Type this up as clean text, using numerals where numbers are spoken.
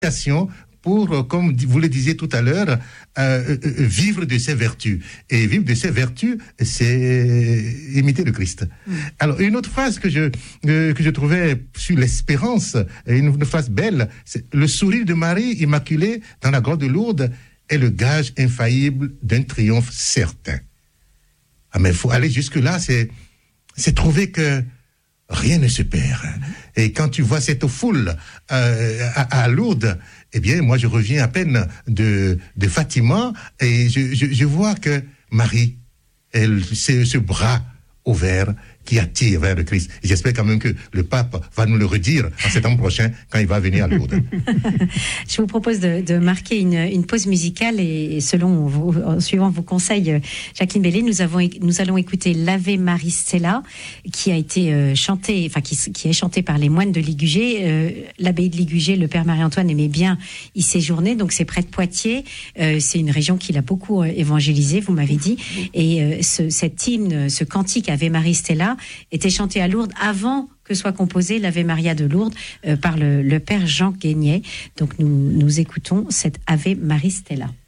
pour, comme vous le disiez tout à l'heure, vivre de ses vertus. Et vivre de ses vertus, c'est imiter le Christ. Alors, une autre phrase que je trouvais sur l'espérance, une phrase belle, c'est « Le sourire de Marie immaculée dans la grotte de Lourdes est le gage infaillible d'un triomphe certain. » Ah, mais il faut aller jusque-là, c'est trouver que rien ne se perd. Et quand tu vois cette foule à Lourdes, eh bien, moi, je reviens à peine de Fatima et je vois que Marie, c'est ce bras ouvert qui attire vers le Christ. Et j'espère quand même que le pape va nous le redire en septembre prochain quand il va venir à Lourdes. Je vous propose de marquer une pause musicale et suivant vos conseils, Jacqueline Bellé, nous allons écouter l'Ave Maris Stella qui a été chanté, enfin qui est chanté par les moines de Ligugé. L'abbaye de Ligugé, le père Marie-Antoine aimait bien y séjourner, donc c'est près de Poitiers. C'est une région qu'il a beaucoup évangélisée, vous m'avez dit. Et cet hymne, ce cantique Ave Maris Stella était chanté à Lourdes avant que soit composé l'Ave Maria de Lourdes par le père Jean Guéniet. Donc nous écoutons cette Ave Maris Stella.